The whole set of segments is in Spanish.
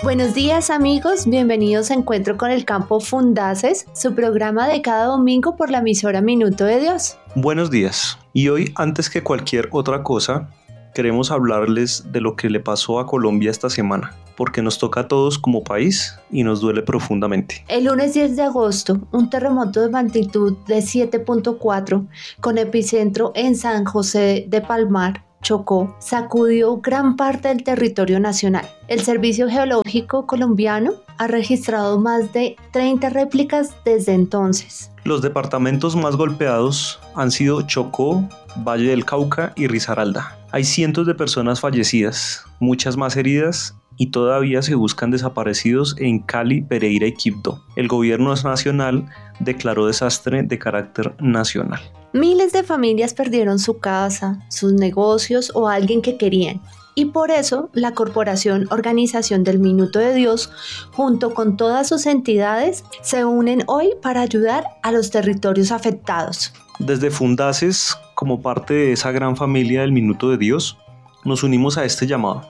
Buenos días amigos, bienvenidos a Encuentro con el Campo Fundaces, su programa de cada domingo por la emisora Minuto de Dios. Buenos días, y hoy antes que cualquier otra cosa, queremos hablarles de lo que le pasó a Colombia esta semana, porque nos toca a todos como país y nos duele profundamente. El lunes 10 de agosto, un terremoto de magnitud de 7.4 con epicentro en San José de Palmar, Chocó, sacudió gran parte del territorio nacional. El Servicio Geológico colombiano ha registrado más de 30 réplicas desde entonces. Los departamentos más golpeados han sido Chocó, Valle del Cauca y Risaralda. Hay cientos de personas fallecidas, muchas más heridas y todavía se buscan desaparecidos en Cali, Pereira y Quibdó. El gobierno nacional declaró desastre de carácter nacional. Miles de familias perdieron su casa, sus negocios o a alguien que querían. Y por eso la Corporación Organización del Minuto de Dios, junto con todas sus entidades, se unen hoy para ayudar a los territorios afectados. Desde Fundaces, como parte de esa gran familia del Minuto de Dios, nos unimos a este llamado.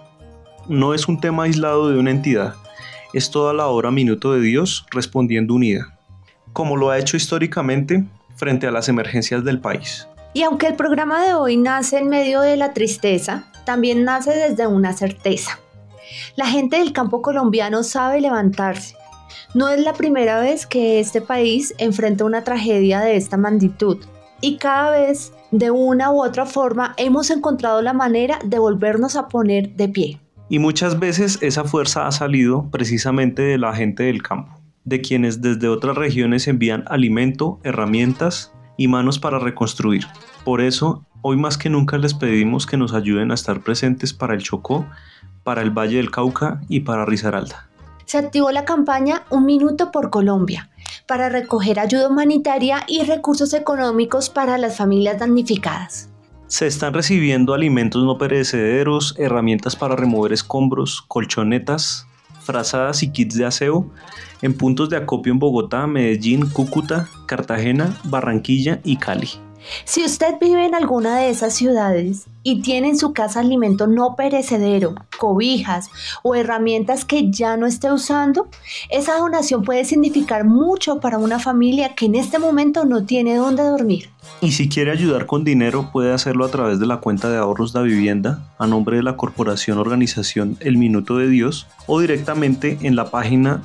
No es un tema aislado de una entidad, es toda la obra Minuto de Dios respondiendo unida, como lo ha hecho históricamente frente a las emergencias del país. Y aunque el programa de hoy nace en medio de la tristeza, también nace desde una certeza. La gente del campo colombiano sabe levantarse. No es la primera vez que este país enfrenta una tragedia de esta magnitud. Y cada vez, de una u otra forma, hemos encontrado la manera de volvernos a poner de pie. Y muchas veces esa fuerza ha salido precisamente de la gente del campo, de quienes desde otras regiones envían alimento, herramientas y manos para reconstruir. Por eso, hoy más que nunca les pedimos que nos ayuden a estar presentes para el Chocó, para el Valle del Cauca y para Risaralda. Se activó la campaña Un Minuto por Colombia para recoger ayuda humanitaria y recursos económicos para las familias damnificadas. Se están recibiendo alimentos no perecederos, herramientas para remover escombros, colchonetas, frazadas y kits de aseo en puntos de acopio en Bogotá, Medellín, Cúcuta, Cartagena, Barranquilla y Cali. Si usted vive en alguna de esas ciudades y tiene en su casa alimento no perecedero, cobijas o herramientas que ya no esté usando, esa donación puede significar mucho para una familia que en este momento no tiene dónde dormir. Y si quiere ayudar con dinero, puede hacerlo a través de la cuenta de ahorros da vivienda a nombre de la Corporación Organización El Minuto de Dios o directamente en la página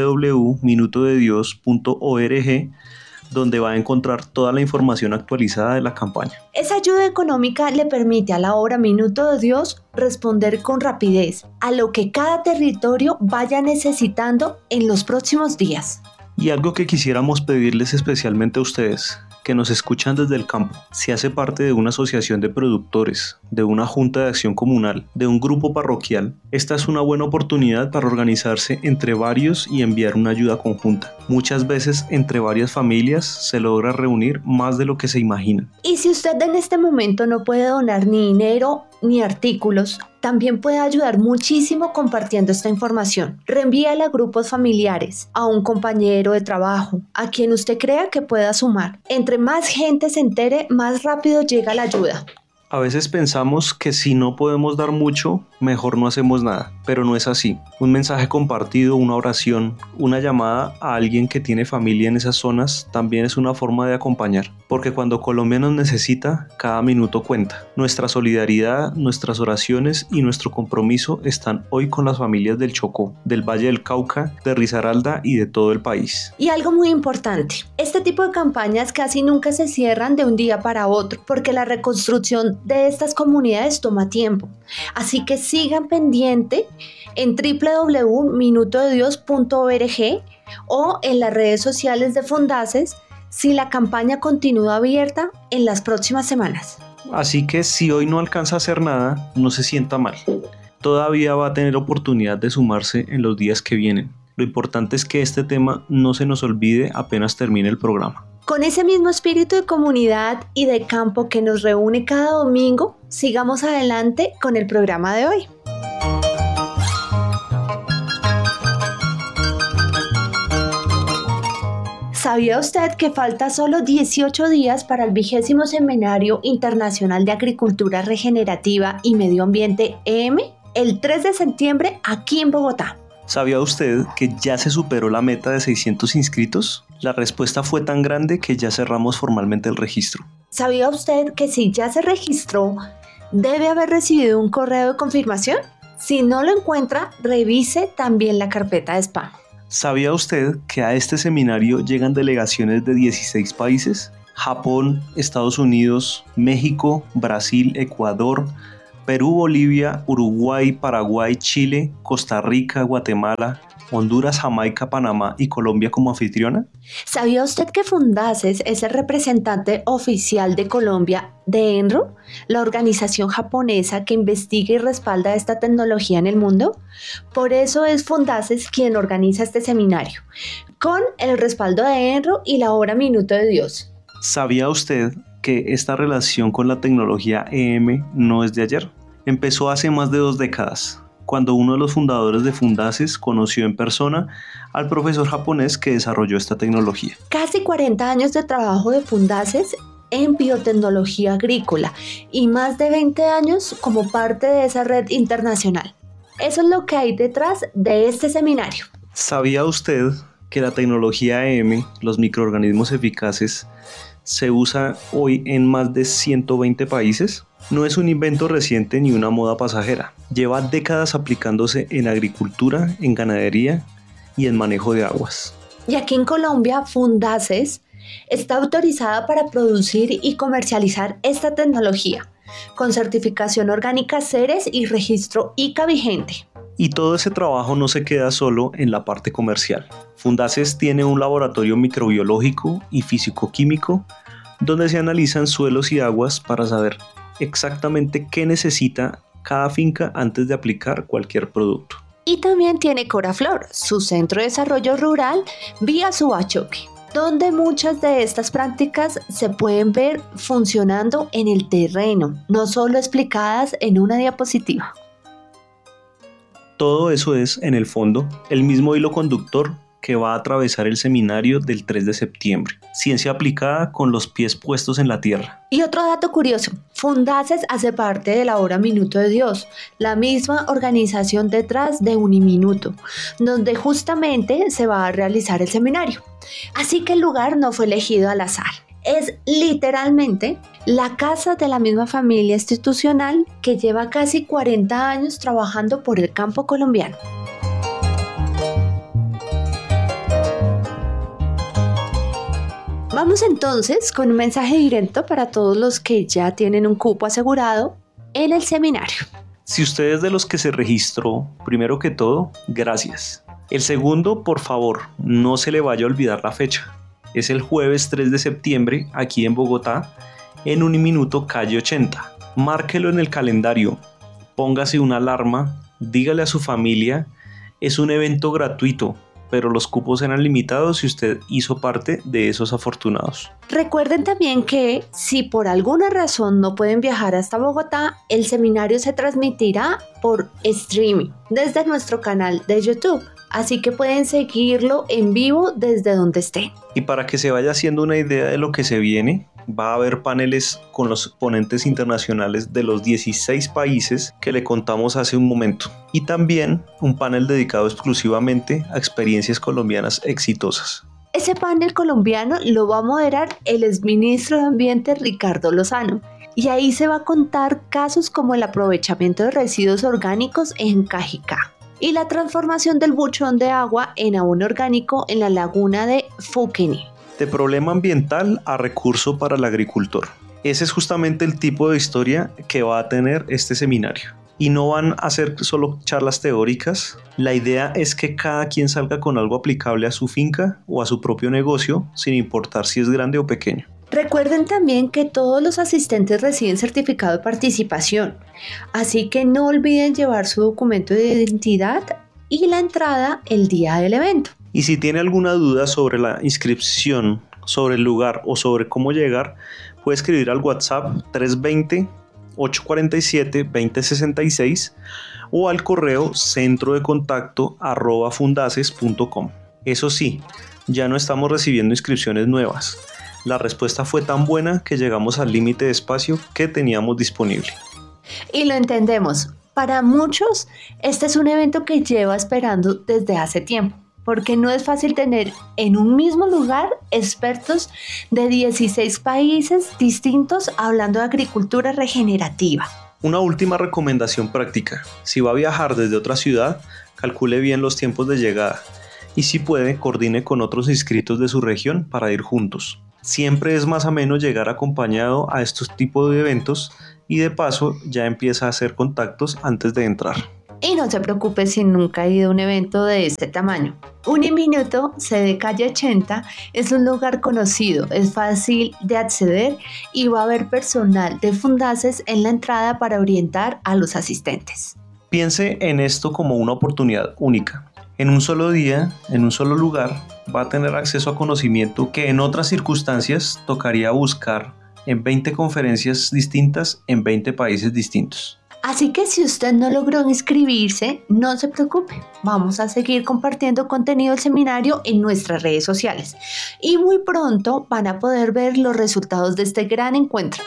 www.minutodedios.org, donde va a encontrar toda la información actualizada de la campaña. Esa ayuda económica le permite a la obra Minuto de Dios responder con rapidez a lo que cada territorio vaya necesitando en los próximos días. Y algo que quisiéramos pedirles especialmente a ustedes, que nos escuchan desde el campo, si hace parte de una asociación de productores, de una junta de acción comunal, de un grupo parroquial, esta es una buena oportunidad para organizarse entre varios y enviar una ayuda conjunta. Muchas veces entre varias familias se logra reunir más de lo que se imaginan. Y si usted en este momento no puede donar ni dinero ni artículos, también puede ayudar muchísimo compartiendo esta información. Reenvíala a grupos familiares, a un compañero de trabajo, a quien usted crea que pueda sumar. Entre más gente se entere, más rápido llega la ayuda. A veces pensamos que si no podemos dar mucho, mejor no hacemos nada, pero no es así. Un mensaje compartido, una oración, una llamada a alguien que tiene familia en esas zonas también es una forma de acompañar, porque cuando Colombia nos necesita, cada minuto cuenta. Nuestra solidaridad, nuestras oraciones y nuestro compromiso están hoy con las familias del Chocó, del Valle del Cauca, de Risaralda y de todo el país. Y algo muy importante, este tipo de campañas casi nunca se cierran de un día para otro, porque la reconstrucción de estas comunidades toma tiempo. Así que sigan pendiente en www.minutodedios.org o en las redes sociales de Fundaces si la campaña continúa abierta en las próximas semanas. Así que si hoy no alcanza a hacer nada, no se sienta mal. Todavía va a tener oportunidad de sumarse en los días que vienen. Lo importante es que este tema no se nos olvide apenas termine el programa. Con ese mismo espíritu de comunidad y de campo que nos reúne cada domingo, sigamos adelante con el programa de hoy. ¿Sabía usted que falta solo 18 días para el 20º Seminario Internacional de Agricultura Regenerativa y Medio Ambiente EM? El 3 de septiembre aquí en Bogotá. ¿Sabía usted que ya se superó la meta de 600 inscritos? La respuesta fue tan grande que ya cerramos formalmente el registro. ¿Sabía usted que si ya se registró, debe haber recibido un correo de confirmación? Si no lo encuentra, revise también la carpeta de spam. ¿Sabía usted que a este seminario llegan delegaciones de 16 países? Japón, Estados Unidos, México, Brasil, Ecuador, Perú, Bolivia, Uruguay, Paraguay, Chile, Costa Rica, Guatemala, Honduras, Jamaica, Panamá y Colombia como anfitriona. ¿Sabía usted que Fundaces es el representante oficial de Colombia de ENRO, la organización japonesa que investiga y respalda esta tecnología en el mundo? Por eso es Fundaces quien organiza este seminario, con el respaldo de ENRO y la Hora Minuto de Dios. ¿Sabía usted que esta relación con la tecnología EM no es de ayer? Empezó hace más de 2 décadas, cuando uno de los fundadores de Fundaces conoció en persona al profesor japonés que desarrolló esta tecnología. Casi 40 años de trabajo de Fundaces en biotecnología agrícola y más de 20 años como parte de esa red internacional. Eso es lo que hay detrás de este seminario. ¿Sabía usted que la tecnología EM, los microorganismos eficaces, se usa hoy en más de 120 países? No es un invento reciente ni una moda pasajera. Lleva décadas aplicándose en agricultura, en ganadería y en manejo de aguas. Y aquí en Colombia, Fundaces está autorizada para producir y comercializar esta tecnología, con certificación orgánica CERES y registro ICA vigente. Y todo ese trabajo no se queda solo en la parte comercial. Fundaces tiene un laboratorio microbiológico y físico-químico donde se analizan suelos y aguas para saber exactamente qué necesita cada finca antes de aplicar cualquier producto. Y también tiene Coraflor, su centro de desarrollo rural vía Subachoque, donde muchas de estas prácticas se pueden ver funcionando en el terreno, no solo explicadas en una diapositiva. Todo eso es, en el fondo, el mismo hilo conductor que va a atravesar el seminario del 3 de septiembre. Ciencia aplicada con los pies puestos en la tierra. Y otro dato curioso, Fundaces hace parte de la Hora Minuto de Dios, la misma organización detrás de Uniminuto, donde justamente se va a realizar el seminario. Así que el lugar no fue elegido al azar. Es literalmente la casa de la misma familia institucional que lleva casi 40 años trabajando por el campo colombiano. Vamos entonces con un mensaje directo para todos los que ya tienen un cupo asegurado en el seminario. Si usted es de los que se registró, primero que todo, gracias. El segundo, por favor, no se le vaya a olvidar la fecha. Es el jueves 3 de septiembre, aquí en Bogotá, en Uniminuto, calle 80. Márquelo en el calendario, póngase una alarma, dígale a su familia, es un evento gratuito, pero los cupos eran limitados y usted hizo parte de esos afortunados. Recuerden también que si por alguna razón no pueden viajar hasta Bogotá, el seminario se transmitirá por streaming desde nuestro canal de YouTube, así que pueden seguirlo en vivo desde donde estén. Y para que se vaya haciendo una idea de lo que se viene, va a haber paneles con los ponentes internacionales de los 16 países que le contamos hace un momento. Y también un panel dedicado exclusivamente a experiencias colombianas exitosas. Ese panel colombiano lo va a moderar el exministro de Ambiente Ricardo Lozano. Y ahí se va a contar casos como el aprovechamiento de residuos orgánicos en Cajicá y la transformación del buchón de agua en abono orgánico en la laguna de Fuqueni. De problema ambiental a recurso para el agricultor. Ese es justamente el tipo de historia que va a tener este seminario. Y no van a ser solo charlas teóricas. La idea es que cada quien salga con algo aplicable a su finca o a su propio negocio, sin importar si es grande o pequeño. Recuerden también que todos los asistentes reciben certificado de participación, así que no olviden llevar su documento de identidad y la entrada el día del evento. Y si tiene alguna duda sobre la inscripción, sobre el lugar o sobre cómo llegar, puede escribir al WhatsApp 320-847-2066 o al correo centrodecontacto@fundaces.com. Eso sí, ya no estamos recibiendo inscripciones nuevas. La respuesta fue tan buena que llegamos al límite de espacio que teníamos disponible. Y lo entendemos. Para muchos, este es un evento que lleva esperando desde hace tiempo, porque no es fácil tener en un mismo lugar expertos de 16 países distintos hablando de agricultura regenerativa. Una última recomendación práctica: si va a viajar desde otra ciudad, calcule bien los tiempos de llegada y si puede, coordine con otros inscritos de su región para ir juntos. Siempre es más ameno llegar acompañado a estos tipos de eventos y de paso ya empieza a hacer contactos antes de entrar. Y no se preocupe si nunca ha ido a un evento de este tamaño. Uniminuto, sede calle 80, es un lugar conocido, es fácil de acceder y va a haber personal de Fundaces en la entrada para orientar a los asistentes. Piense en esto como una oportunidad única. En un solo día, en un solo lugar, va a tener acceso a conocimiento que en otras circunstancias tocaría buscar en 20 conferencias distintas en 20 países distintos. Así que si usted no logró inscribirse, no se preocupe. Vamos a seguir compartiendo contenido del seminario en nuestras redes sociales. Y muy pronto van a poder ver los resultados de este gran encuentro.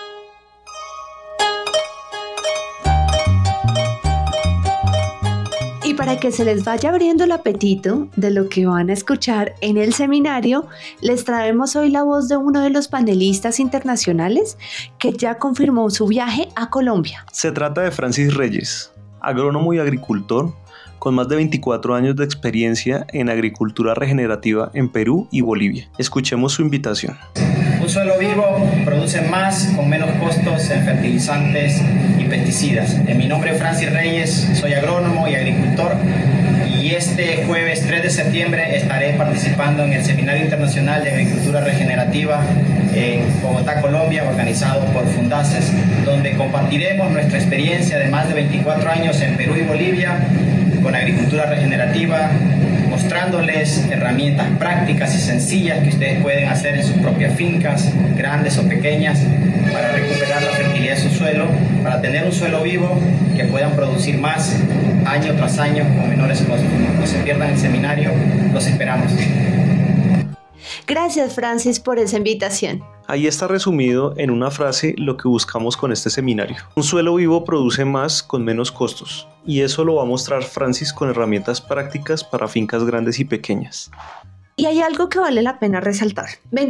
Y para que se les vaya abriendo el apetito de lo que van a escuchar en el seminario, les traemos hoy la voz de uno de los panelistas internacionales que ya confirmó su viaje a Colombia. Se trata de Francis Reyes, agrónomo y agricultor con más de 24 años de experiencia en agricultura regenerativa en Perú y Bolivia. Escuchemos su invitación. Un suelo vivo produce más con menos costos en fertilizantes y pesticidas. Mi nombre es Francis Reyes, soy agrónomo y agricultor y este jueves 3 de septiembre estaré participando en el Seminario Internacional de Agricultura Regenerativa en Bogotá, Colombia, organizado por Fundaces, donde compartiremos nuestra experiencia de más de 24 años en Perú y Bolivia con agricultura regenerativa, mostrándoles herramientas prácticas y sencillas que ustedes pueden hacer en sus propias fincas, grandes o pequeñas, para recuperar la fertilidad de su suelo, para tener un suelo vivo que puedan producir más año tras año con menores costos. No se pierdan el seminario, los esperamos. Gracias, Francis, por esa invitación. Ahí está resumido en una frase lo que buscamos con este seminario. Un suelo vivo produce más con menos costos, y eso lo va a mostrar Francis con herramientas prácticas para fincas grandes y pequeñas. Y hay algo que vale la pena resaltar.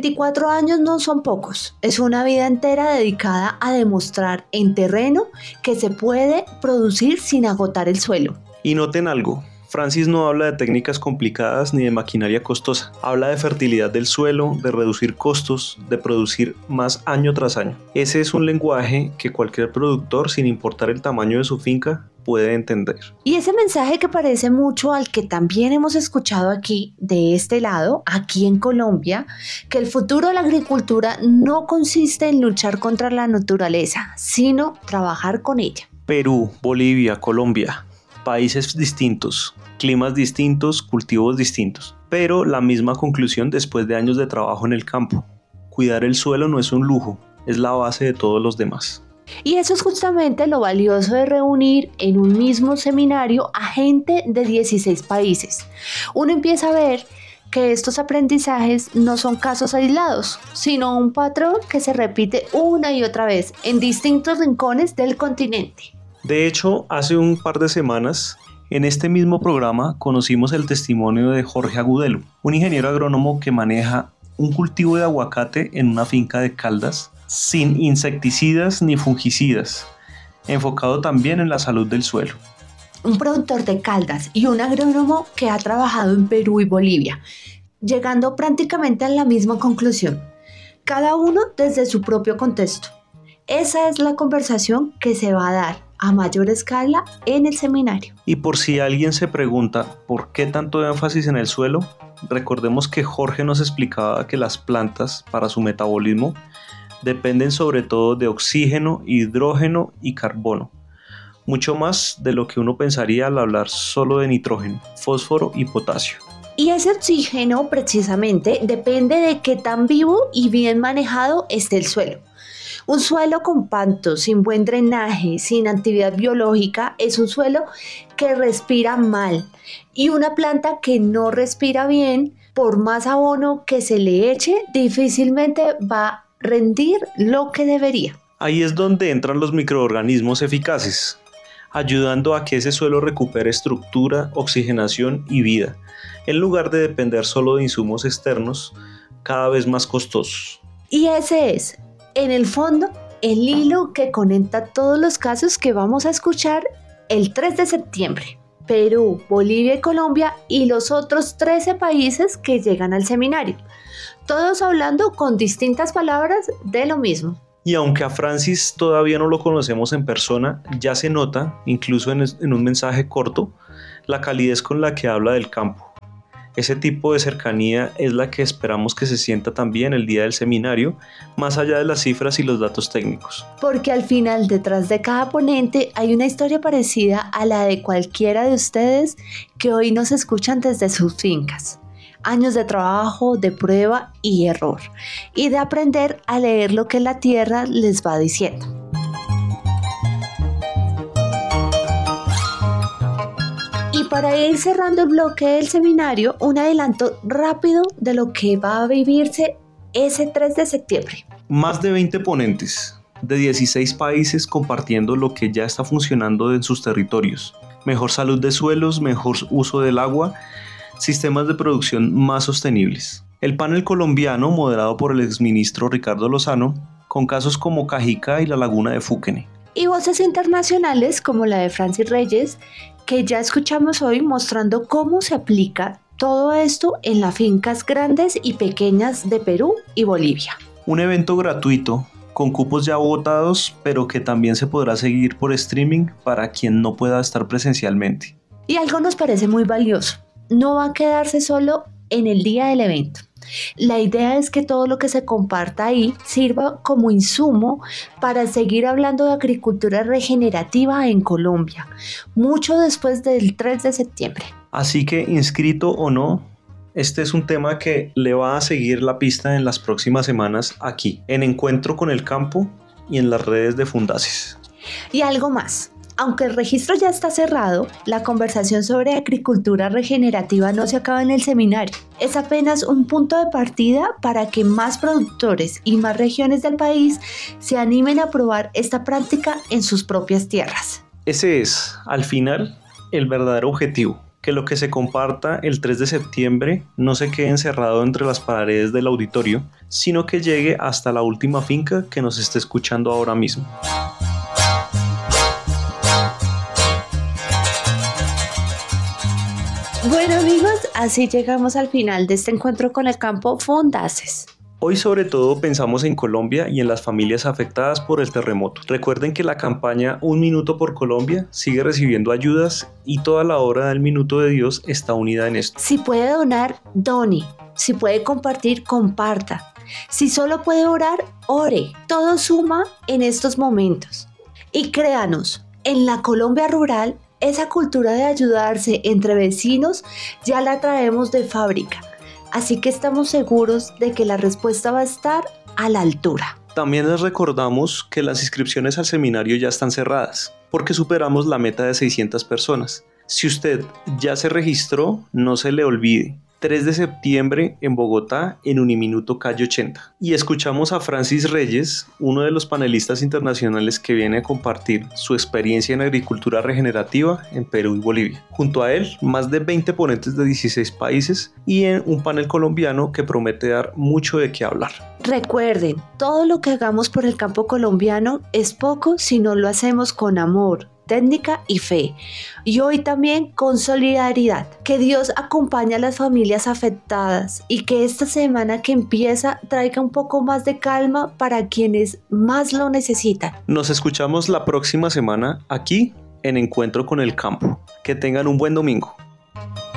24 años no son pocos, es una vida entera dedicada a demostrar en terreno que se puede producir sin agotar el suelo. Y noten algo. Francis no habla de técnicas complicadas ni de maquinaria costosa. Habla de fertilidad del suelo, de reducir costos, de producir más año tras año. Ese es un lenguaje que cualquier productor, sin importar el tamaño de su finca, puede entender. Y ese mensaje que parece mucho al que también hemos escuchado aquí, de este lado, aquí en Colombia, que el futuro de la agricultura no consiste en luchar contra la naturaleza, sino trabajar con ella. Perú, Bolivia, Colombia. Países distintos, climas distintos, cultivos distintos, pero la misma conclusión después de años de trabajo en el campo. Cuidar el suelo no es un lujo, es la base de todos los demás. Y eso es justamente lo valioso de reunir en un mismo seminario a gente de 16 países. Uno empieza a ver que estos aprendizajes no son casos aislados, sino un patrón que se repite una y otra vez en distintos rincones del continente. De hecho, hace un par de semanas, en este mismo programa conocimos el testimonio de Jorge Agudelo, un ingeniero agrónomo que maneja un cultivo de aguacate en una finca de Caldas, sin insecticidas ni fungicidas, enfocado también en la salud del suelo. Un productor de Caldas y un agrónomo que ha trabajado en Perú y Bolivia, llegando prácticamente a la misma conclusión, cada uno desde su propio contexto. Esa es la conversación que se va a dar a mayor escala en el seminario. Y por si alguien se pregunta por qué tanto énfasis en el suelo, recordemos que Jorge nos explicaba que las plantas, para su metabolismo, dependen sobre todo de oxígeno, hidrógeno y carbono, mucho más de lo que uno pensaría al hablar solo de nitrógeno, fósforo y potasio. Y ese oxígeno precisamente depende de qué tan vivo y bien manejado esté el suelo. Un suelo compacto, sin buen drenaje, sin actividad biológica, es un suelo que respira mal. Y una planta que no respira bien, por más abono que se le eche, difícilmente va a rendir lo que debería. Ahí es donde entran los microorganismos eficaces. ayudando a que ese suelo recupere estructura, oxigenación y vida, en lugar de depender solo de insumos externos cada vez más costosos. Y ese es, en el fondo, el hilo que conecta todos los casos que vamos a escuchar el 3 de septiembre. Perú, Bolivia y Colombia y los otros 13 países que llegan al seminario. Todos hablando con distintas palabras de lo mismo. Y aunque a Francis todavía no lo conocemos en persona, ya se nota, incluso en un mensaje corto, la calidez con la que habla del campo. Ese tipo de cercanía es la que esperamos que se sienta también el día del seminario, más allá de las cifras y los datos técnicos. Porque al final, detrás de cada ponente, hay una historia parecida a la de cualquiera de ustedes que hoy nos escuchan desde sus fincas. Años de trabajo, de prueba y error, y de aprender a leer lo que la tierra les va diciendo. Y para ir cerrando el bloque del seminario, un adelanto rápido de lo que va a vivirse ese 3 de septiembre. Más de 20 ponentes de 16 países compartiendo lo que ya está funcionando en sus territorios. Mejor salud de suelos, mejor uso del agua, sistemas de producción más sostenibles. El panel colombiano, moderado por el exministro Ricardo Lozano, con casos como Cajica y la laguna de Fuquene. Y voces internacionales como la de Francis Reyes, que ya escuchamos hoy mostrando cómo se aplica todo esto en las fincas grandes y pequeñas de Perú y Bolivia. Un evento gratuito, con cupos ya agotados, pero que también se podrá seguir por streaming para quien no pueda estar presencialmente. Y algo nos parece muy valioso, no va a quedarse solo en el día del evento. La idea es que todo lo que se comparta ahí sirva como insumo para seguir hablando de agricultura regenerativa en Colombia, mucho después del 3 de septiembre. Así que, inscrito o no, este es un tema que le va a seguir la pista en las próximas semanas aquí, en Encuentro con el Campo y en las redes de Fundaces. Y algo más. Aunque el registro ya está cerrado, la conversación sobre agricultura regenerativa no se acaba en el seminario. Es apenas un punto de partida para que más productores y más regiones del país se animen a probar esta práctica en sus propias tierras. Ese es, al final, el verdadero objetivo. Que lo que se comparta el 3 de septiembre no se quede encerrado entre las paredes del auditorio, sino que llegue hasta la última finca que nos esté escuchando ahora mismo. Bueno amigos, así llegamos al final de este encuentro con el campo Fundaces. Hoy sobre todo pensamos en Colombia y en las familias afectadas por el terremoto. Recuerden que la campaña Un Minuto por Colombia sigue recibiendo ayudas y toda la obra del Minuto de Dios está unida en esto. Si puede donar, done. Si puede compartir, comparta. Si solo puede orar, ore. Todo suma en estos momentos. Y créanos, en la Colombia rural, esa cultura de ayudarse entre vecinos ya la traemos de fábrica. Así que estamos seguros de que la respuesta va a estar a la altura. También les recordamos que las inscripciones al seminario ya están cerradas, porque superamos la meta de 600 personas. Si usted ya se registró, no se le olvide. 3 de septiembre en Bogotá, en Uniminuto Calle 80. Y escuchamos a Francis Reyes, uno de los panelistas internacionales que viene a compartir su experiencia en agricultura regenerativa en Perú y Bolivia. Junto a él, más de 20 ponentes de 16 países y en un panel colombiano que promete dar mucho de qué hablar. Recuerden, todo lo que hagamos por el campo colombiano es poco si no lo hacemos con amor, técnica y fe. Y hoy también con solidaridad. Que Dios acompañe a las familias afectadas y que esta semana que empieza traiga un poco más de calma para quienes más lo necesitan. Nos escuchamos la próxima semana aquí en Encuentro con el Campo. Que tengan un buen domingo.